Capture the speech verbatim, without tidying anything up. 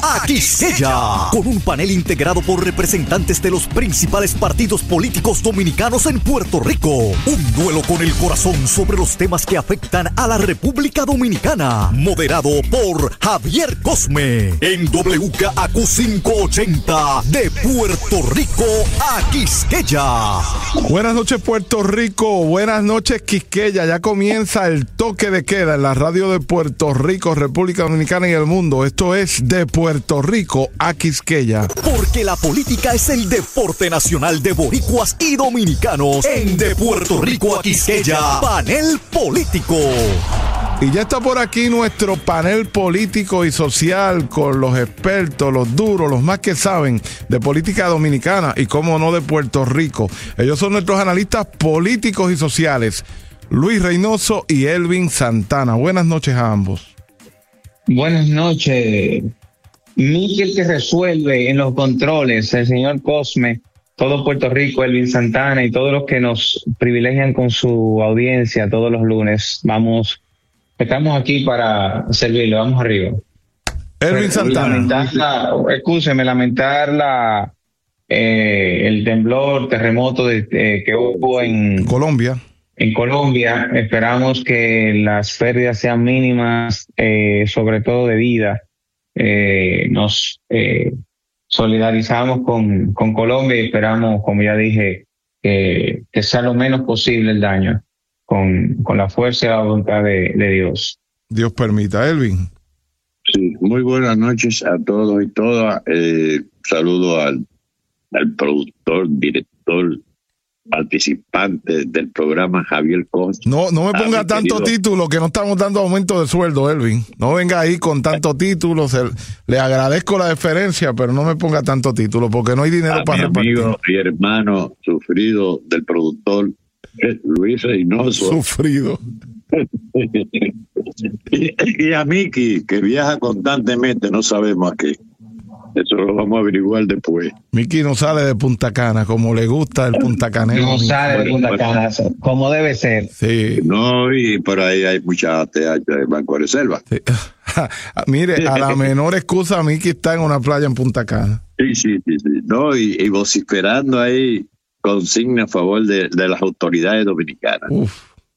a Quisqueya, con un panel integrado por representantes de los principales partidos políticos dominicanos en Puerto Rico. Un duelo con el corazón sobre los temas que afectan a la República Dominicana, moderado por Javier Cosme, en W K A Q quinientos ochenta, de Puerto Rico a Quisqueya. Buenas noches, Puerto Rico. Buenas noches, Quisqueya. Ya comienza el toque de queda en la radio de Puerto Rico, República Dominicana y el mundo. Esto es de Puerto Rico a Quisqueya. Porque la política es el deporte nacional de boricuas y dominicanos. En De Puerto Rico a Quisqueya, panel político. Y ya está por aquí nuestro panel político y social con los expertos, los duros, los más que saben de política dominicana y cómo no de Puerto Rico. Ellos son nuestros analistas políticos y sociales, Luis Reynoso y Elvin Santana. Buenas noches a ambos. Buenas noches. Miquel que resuelve en los controles, el señor Cosme, todo Puerto Rico, Elvin Santana y todos los que nos privilegian con su audiencia todos los lunes. Vamos, estamos aquí para servirle, vamos arriba. Elvin Santana. Lamentar la, excúseme, lamentar la, eh, el temblor, terremoto de, eh, que hubo en Colombia. En Colombia. Esperamos que las pérdidas sean mínimas, eh, sobre todo de vida. Eh, nos eh, solidarizamos con, con Colombia y esperamos, como ya dije, que, que sea lo menos posible el daño, con, con la fuerza y la voluntad de, de Dios. Dios permita. Elvin. Sí, muy buenas noches a todos y todas. Eh, saludo al, al productor, director, participante del programa, Javier Cosme. No, no me ponga tanto querido... título, que no estamos dando aumento de sueldo, Elvin. No venga ahí con tanto título. Se, le agradezco la deferencia, pero no me ponga tanto título, porque no hay dinero a para mi repartir. Amigo y hermano sufrido del productor, Luis Reynoso. Sufrido. y, y a Miki, que viaja constantemente, no sabemos a qué. Eso lo vamos a averiguar después. Miki no sale de Punta Cana, como le gusta el Punta Canero. No sale de Punta Cana, como debe ser. Sí. No, y por ahí hay mucha T H de Banco de Reserva. Sí. Mire, a la menor excusa, Miki está en una playa en Punta Cana. Sí, sí, sí. sí. No, y, y vociferando ahí consigna a favor de, de las autoridades dominicanas. Uf.